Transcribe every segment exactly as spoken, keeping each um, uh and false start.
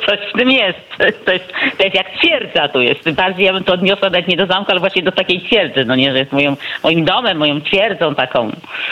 coś w tym jest. To jest, to jest jak twierdza tu jest. Bardziej ja bym to odniosła nawet nie do zamku, ale właśnie do takiej twierdzy, no nie, że jest moją, moim domem, moją twierdzą taką.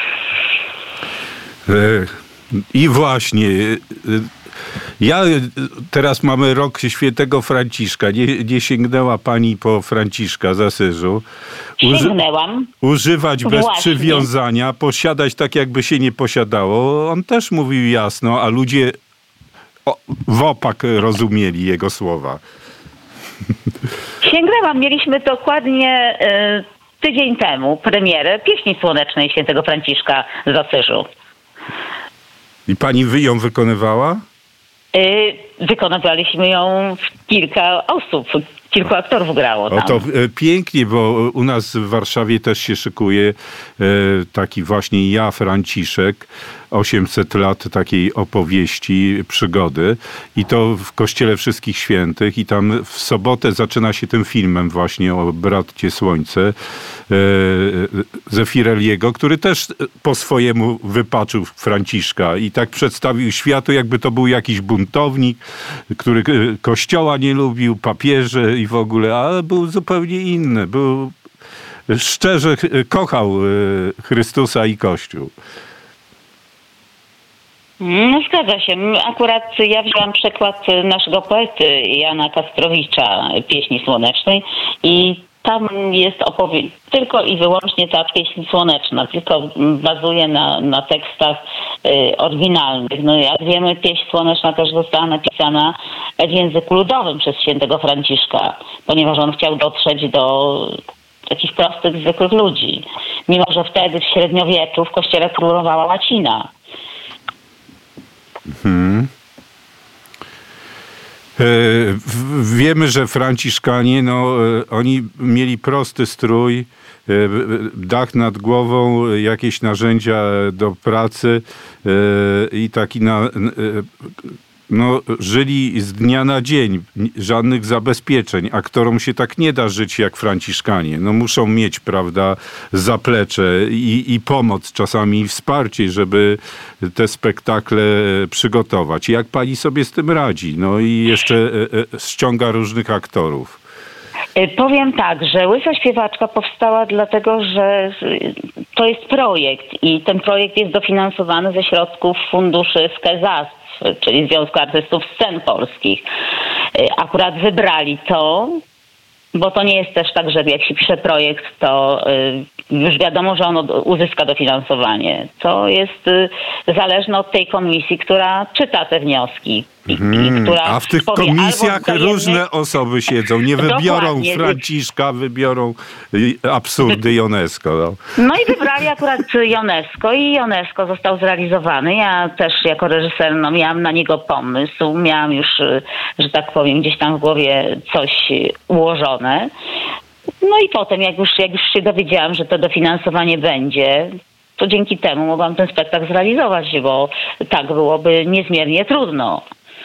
I właśnie... Ja teraz mamy rok świętego Franciszka. Nie, nie sięgnęła pani po Franciszka z Asyżu. Uży, Sięgnęłam. Używać bez Właśnie. przywiązania, posiadać tak, jakby się nie posiadało. On też mówił jasno, a ludzie o, w opak rozumieli jego słowa. Sięgnęłam. Mieliśmy dokładnie y, tydzień temu premierę Pieśni Słonecznej świętego Franciszka z Asyżu. I pani wy ją wykonywała? Wykonywaliśmy ją kilka osób, kilku aktorów grało tam. O to pięknie, bo u nas w Warszawie też się szykuje taki właśnie Ja, Franciszek, osiemset lat takiej opowieści, przygody i to w Kościele Wszystkich Świętych i tam w sobotę zaczyna się tym filmem właśnie o Bratcie Słońce Zeffirelliego, który też po swojemu wypaczył Franciszka i tak przedstawił światu, jakby to był jakiś buntownik, który kościoła nie lubił, papieże i w ogóle, ale był zupełnie inny. Był szczerze kochał Chrystusa i Kościół. No zgadza się. Akurat ja wzięłam przykład naszego poety Jana Kastrowicza, Pieśni Słonecznej i tam jest opowieść, tylko i wyłącznie ta pieśń słoneczna, tylko bazuje na, na tekstach y, oryginalnych. No jak wiemy, pieśń słoneczna też została napisana w języku ludowym przez świętego Franciszka, ponieważ on chciał dotrzeć do takich prostych, zwykłych ludzi. Mimo że wtedy w średniowieczu w kościele królowała łacina. Hmm. Wiemy, że Franciszkanie, no, oni mieli prosty strój, dach nad głową, jakieś narzędzia do pracy i taki na, no, żyli z dnia na dzień, żadnych zabezpieczeń. Aktorom się tak nie da żyć jak Franciszkanie. No, muszą mieć, prawda, zaplecze i, i pomoc, czasami wsparcie, żeby te spektakle przygotować. Jak pani sobie z tym radzi? No i jeszcze e, e, ściąga różnych aktorów. Powiem tak, że Łysa Śpiewaczka powstała dlatego, że to jest projekt i ten projekt jest dofinansowany ze środków funduszy SKEZAS, czyli Związku Artystów Scen Polskich. Akurat wybrali to, bo to nie jest też tak, że jak się pisze projekt, to już wiadomo, że on uzyska dofinansowanie. To jest zależne od tej komisji, która czyta te wnioski. I, hmm, i która a w tych powie, komisjach wzajemny... różne osoby siedzą. Nie wybiorą Dokładnie. Franciszka, wybiorą absurdy UNESCO. No. no i wybrali akurat UNESCO i UNESCO został zrealizowany. Ja też jako reżyser no, miałam na niego pomysł. Miałam już, że tak powiem, gdzieś tam w głowie coś ułożone. No i potem, jak już, jak już się dowiedziałam, że to dofinansowanie będzie, to dzięki temu mogłam ten spektakl zrealizować, bo tak byłoby niezmiernie trudno.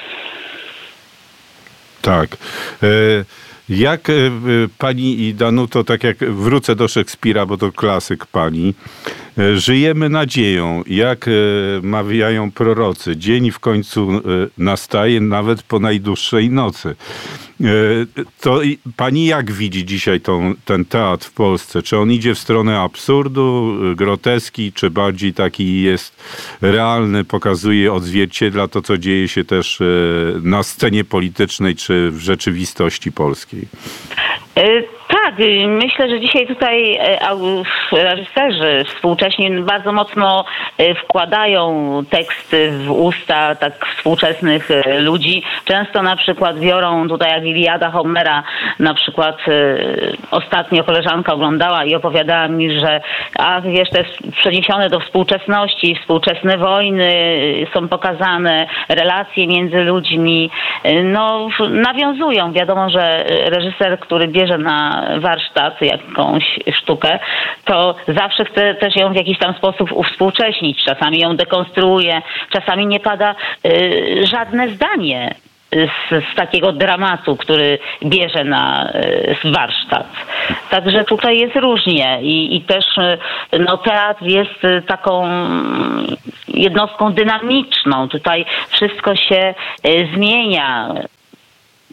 Tak. Jak pani Danuto, tak jak wrócę do Szekspira, bo to klasyk pani, żyjemy nadzieją, jak mawiają prorocy. Dzień w końcu nastaje nawet po najdłuższej nocy. To pani jak widzi dzisiaj tą, ten teatr w Polsce? Czy on idzie w stronę absurdu, groteski, czy bardziej taki jest realny, pokazuje, odzwierciedla to, co dzieje się też na scenie politycznej, czy w rzeczywistości polskiej? Tak, myślę, że dzisiaj tutaj reżyserzy współcześni bardzo mocno wkładają teksty w usta tak współczesnych ludzi. Często na przykład biorą tutaj jak Iliada Homera, na przykład ostatnio koleżanka oglądała i opowiadała mi, że a wiesz, to jest przeniesione do współczesności, współczesne wojny są pokazane, relacje między ludźmi, no nawiązują. Wiadomo, że reżyser, który bierze na warsztat jakąś sztukę, to zawsze chce też ją w jakiś tam sposób uwspółcześnić. Czasami ją dekonstruuje, czasami nie pada y, żadne zdanie z, z takiego dramatu, który bierze na y, warsztat. Także tutaj jest różnie i, i też no, teatr jest taką jednostką dynamiczną. Tutaj wszystko się y, zmienia.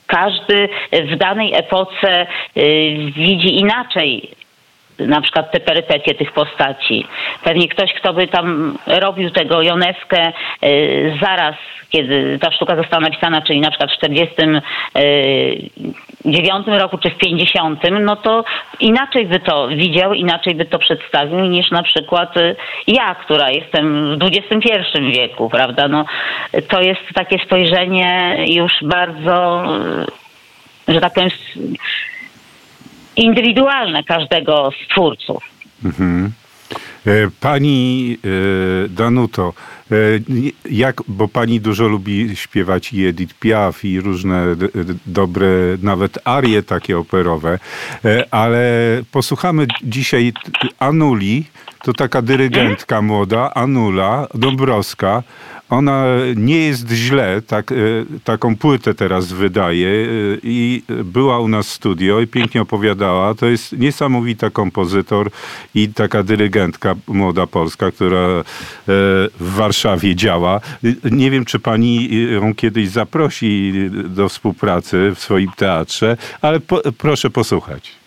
każdy w danej epoce widzi inaczej na przykład te perypetie tych postaci. Pewnie ktoś, kto by tam robił tego Ioneskę zaraz, kiedy ta sztuka została napisana, czyli na przykład w czterdziestym dziewiątym roku czy w pięćdziesiątym, no to inaczej by to widział, inaczej by to przedstawił niż na przykład ja, która jestem w dwudziestym pierwszym wieku, prawda? No, to jest takie spojrzenie już bardzo, że tak powiem, indywidualne każdego z twórców. Mhm. Pani Danuto, jak, bo pani dużo lubi śpiewać i Edith Piaf i różne dobre, nawet arie takie operowe, ale posłuchamy dzisiaj Anuli, to taka dyrygentka młoda, Anula Dąbrowska. Ona nie jest źle, tak, taką płytę teraz wydaje i była u nas w studio i pięknie opowiadała. To jest niesamowita kompozytor i taka dyrygentka młoda polska, która w Warszawie działa. Nie wiem, czy pani ją kiedyś zaprosi do współpracy w swoim teatrze, ale po, proszę posłuchać.